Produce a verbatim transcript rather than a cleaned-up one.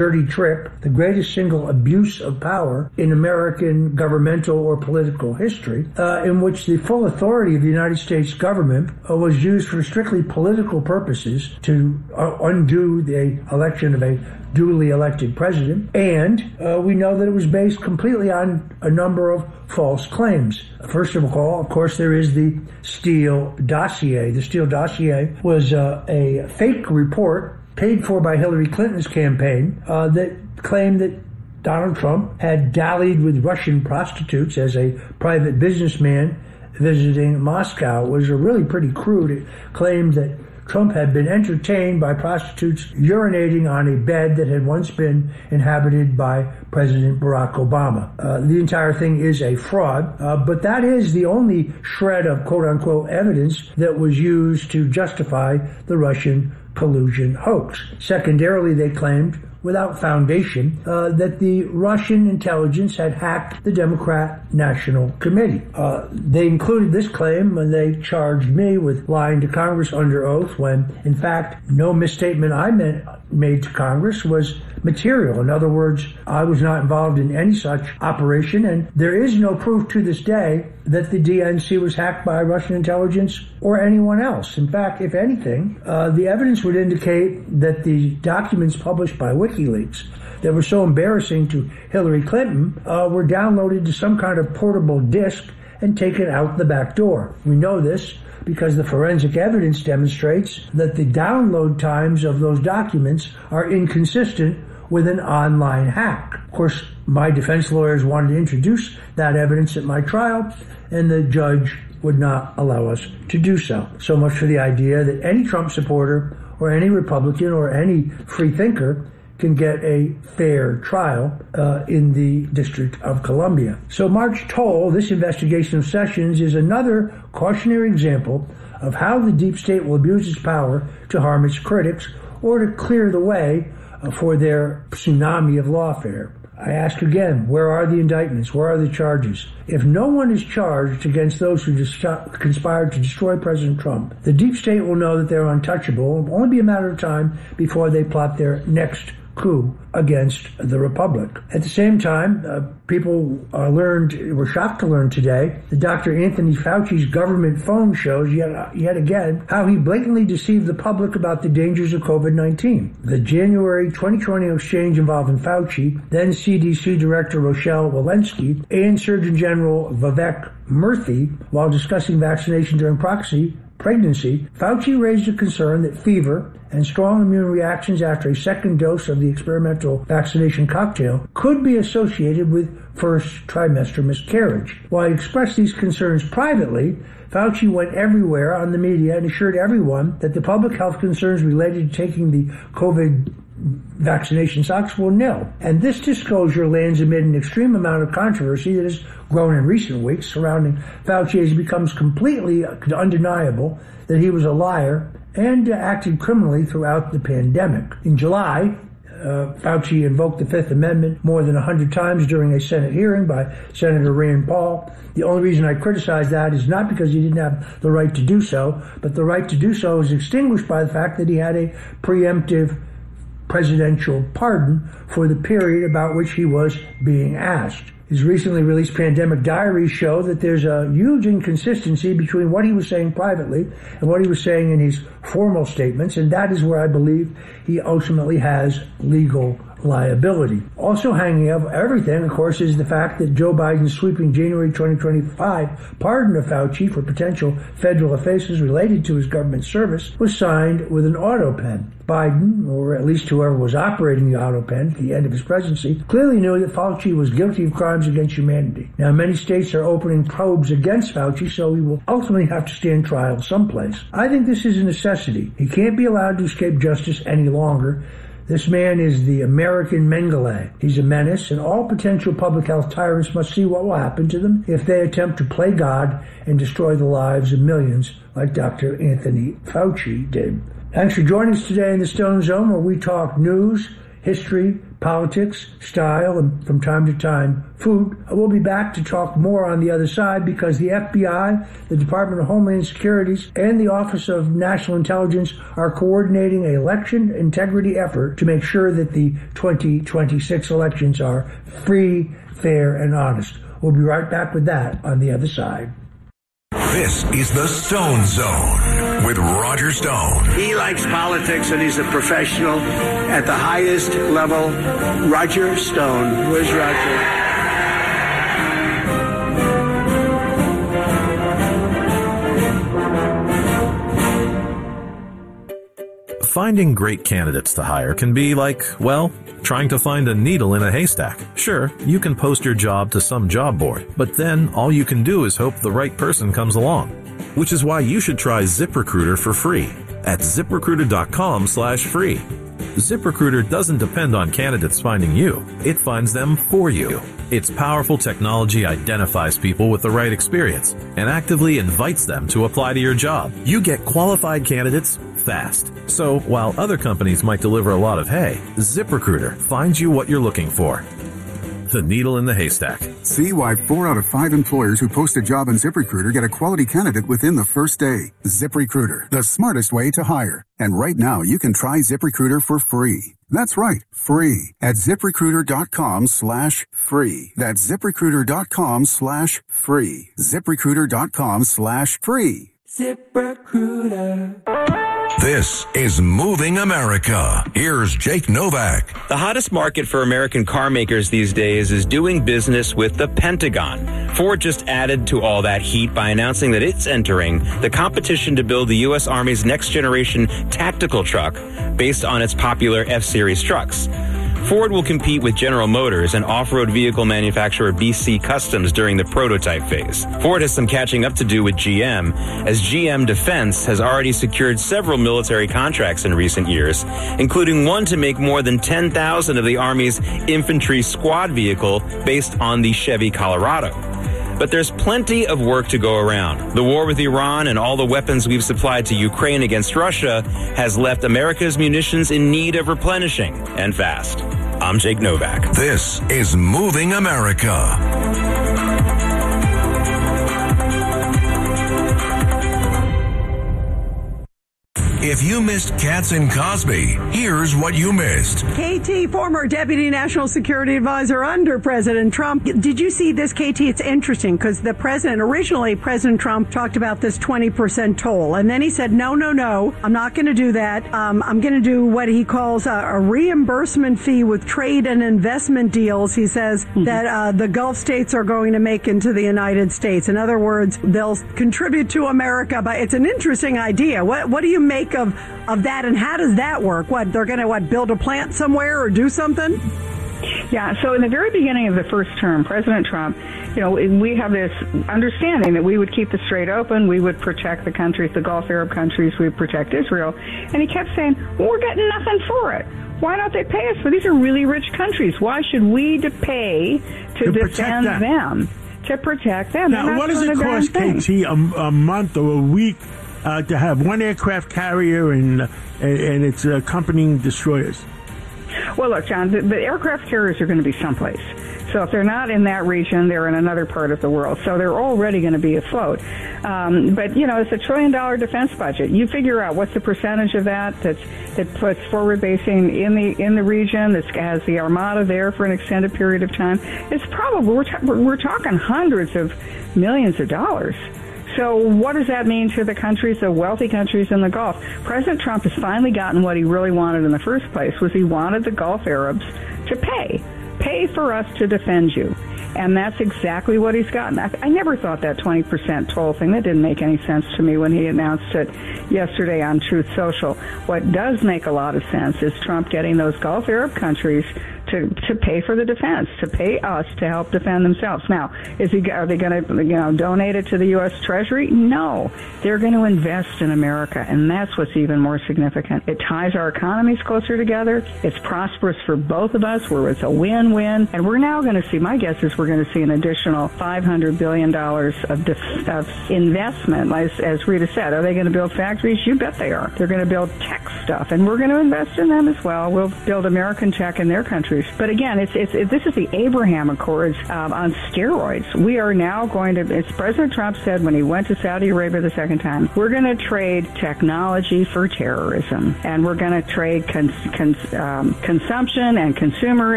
dirty trick, the greatest single abuse of power in American governmental or political history, uh, in which the full authority of the United States government uh, was used for strictly political purposes to uh, undo the election of a duly elected president. And uh, we know that it was based completely on a number of false claims. First of all, of course, there is the Steele dossier. The Steele dossier was uh, a fake report paid for by Hillary Clinton's campaign uh, that claimed that Donald Trump had dallied with Russian prostitutes as a private businessman visiting Moscow. It was a really pretty crude. It claimed that Trump had been entertained by prostitutes urinating on a bed that had once been inhabited by President Barack Obama. Uh, the entire thing is a fraud, uh, but that is the only shred of quote-unquote evidence that was used to justify the Russian collusion hoax. Secondarily, they claimed, without foundation, uh, that the Russian intelligence had hacked the Democrat National Committee. Uh, they included this claim when they charged me with lying to Congress under oath when, in fact, no misstatement I meant, made to Congress was material. In other words, I was not involved in any such operation, and there is no proof to this day that the D N C was hacked by Russian intelligence or anyone else. In fact, if anything, uh, the evidence would indicate that the documents published by WikiLeaks that were so embarrassing to Hillary Clinton uh, were downloaded to some kind of portable disk and taken out the back door. We know this because the forensic evidence demonstrates that the download times of those documents are inconsistent with an online hack. Of course, my defense lawyers wanted to introduce that evidence at my trial, and the judge would not allow us to do so. So much for the idea that any Trump supporter or any Republican or any free thinker can get a fair trial uh, in the District of Columbia. So March Toll, this investigation of Sessions, is another cautionary example of how the deep state will abuse its power to harm its critics or to clear the way uh, for their tsunami of lawfare. I ask again, where are the indictments? Where are the charges? If no one is charged against those who dis- conspired to destroy President Trump, the deep state will know that they're untouchable. It will only be a matter of time before they plot their next coup against the Republic. At the same time, uh, people uh, learned, were shocked to learn today that Doctor Anthony Fauci's government phone shows yet, yet again how he blatantly deceived the public about the dangers of COVID nineteen. The January twenty twenty exchange involving Fauci, then C D C Director Rochelle Walensky, and Surgeon General Vivek Murthy, while discussing vaccination during proxy pregnancy, Fauci raised a concern that fever and strong immune reactions after a second dose of the experimental vaccination cocktail could be associated with first trimester miscarriage. While he expressed these concerns privately, Fauci went everywhere on the media and assured everyone that the public health concerns related to taking the COVID vaccination shots were nil. And this disclosure lands amid an extreme amount of controversy that has grown in recent weeks surrounding Fauci as it becomes completely undeniable that he was a liar and uh, acted criminally throughout the pandemic. In July, uh, Fauci invoked the Fifth Amendment more than one hundred times during a Senate hearing by Senator Rand Paul. The only reason I criticize that is not because he didn't have the right to do so, but the right to do so is extinguished by the fact that he had a preemptive presidential pardon for the period about which he was being asked. His recently released pandemic diaries show that there's a huge inconsistency between what he was saying privately and what he was saying in his formal statements, and that is where I believe he ultimately has legal liability. Also hanging up everything, of course, is the fact that Joe Biden's sweeping January twenty twenty-five pardon of Fauci for potential federal offenses related to his government service was signed with an auto pen. Biden, or at least whoever was operating the auto pen at the end of his presidency, clearly knew that Fauci was guilty of crimes against humanity. Now, many states are opening probes against Fauci, so he will ultimately have to stand trial someplace. I think this is a necessity. He can't be allowed to escape justice any longer. This man is the American Mengele. He's a menace, and all potential public health tyrants must see what will happen to them if they attempt to play God and destroy the lives of millions like Doctor Anthony Fauci did. Thanks for joining us today in the Stone Zone, where we talk news, history, politics, style, and from time to time, food. We'll be back to talk more on the other side because the F B I, the Department of Homeland Security, and the Office of National Intelligence are coordinating an election integrity effort to make sure that the twenty twenty-six elections are free, fair, and honest. We'll be right back with that on the other side. This is the Stone Zone with Roger Stone. He likes politics and he's a professional at the highest level. Roger Stone. Where's Roger? Finding great candidates to hire can be like, well, trying to find a needle in a haystack. Sure, you can post your job to some job board, but then all you can do is hope the right person comes along. Which is why you should try ZipRecruiter for free at ZipRecruiter.com slash free. ZipRecruiter doesn't depend on candidates finding you. It finds them for you. Its powerful technology identifies people with the right experience and actively invites them to apply to your job. You get qualified candidates fast. So while other companies might deliver a lot of hay, ZipRecruiter finds you what you're looking for. The needle in the haystack. See why four out of five employers who post a job on ZipRecruiter get a quality candidate within the first day. ZipRecruiter, the smartest way to hire. And right now, you can try ZipRecruiter for free. That's right, free at ZipRecruiter.com slash free. That's ZipRecruiter.com slash free. ZipRecruiter.com slash free. ZipRecruiter. This is Moving America. Here's Jake Novak. The hottest market for American car makers these days is doing business with the Pentagon. Ford just added to all that heat by announcing that it's entering the competition to build the U S Army's next generation tactical truck based on its popular F-Series trucks. Ford will compete with General Motors and off-road vehicle manufacturer B C Customs during the prototype phase. Ford has some catching up to do with G M, as G M Defense has already secured several military contracts in recent years, including one to make more than ten thousand of the Army's infantry squad vehicle based on the Chevy Colorado. But there's plenty of work to go around. The war with Iran and all the weapons we've supplied to Ukraine against Russia has left America's munitions in need of replenishing, and fast. I'm Jake Novak. This is Moving America. If you missed Katz and Cosby, here's what you missed. K T, former Deputy National Security Advisor under President Trump. Did you see this, K T? It's interesting because the president, originally President Trump talked about this twenty percent toll. And then he said, no, no, no, I'm not going to do that. Um, I'm going to do what he calls a, a reimbursement fee with trade and investment deals. He says mm-hmm. that uh, the Gulf states are going to make into the United States. In other words, they'll contribute to America. But it's an interesting idea. What, what do you make of of that, and how does that work? What, they're going to what build a plant somewhere or do something? Yeah, so in the very beginning of the first term, President Trump, you know, we have this understanding that we would keep the Strait open, we would protect the countries, the Gulf Arab countries, we would protect Israel, and he kept saying, well, we're getting nothing for it. Why don't they pay us for? These are really rich countries. Why should we to pay to, to defend them. them? To protect them. Now, what does it cost, K T, a, a month or a week Uh, to have one aircraft carrier and, and, and its accompanying destroyers? Well, look, John, the, the aircraft carriers are going to be someplace. So if they're not in that region, they're in another part of the world. So they're already going to be afloat. Um, but, you know, it's a trillion dollar defense budget. You figure out what's the percentage of that that's, that puts forward basing in the in the region, that has the Armada there for an extended period of time. It's probably, we're, ta- we're talking hundreds of millions of dollars. So what does that mean to the countries, the wealthy countries in the Gulf? President Trump has finally gotten what he really wanted in the first place, was he wanted the Gulf Arabs to pay. Pay for us to defend you. And that's exactly what he's gotten. I, I never thought that twenty percent toll thing, that didn't make any sense to me when he announced it yesterday on Truth Social. What does make a lot of sense is Trump getting those Gulf Arab countries to, to pay for the defense, to pay us to help defend themselves. Now, is he, are they going to, you know, donate it to the U S Treasury? No. They're going to invest in America, and that's what's even more significant. It ties our economies closer together. It's prosperous for both of us, where it's a win-win. And we're now going to see, my guess is we're going to see an additional five hundred billion dollars of, def- of investment. As, as Rita said, are they going to build factories? You bet they are. They're going to build tech stuff, and we're going to invest in them as well. We'll build American tech in their countries. But again, it's, it's it, this is the Abraham Accords um, on steroids. We are now going to, as President Trump said when he went to Saudi Arabia the second time, we're going to trade technology for terrorism, and we're going to trade cons- cons- um, consumption and consumerism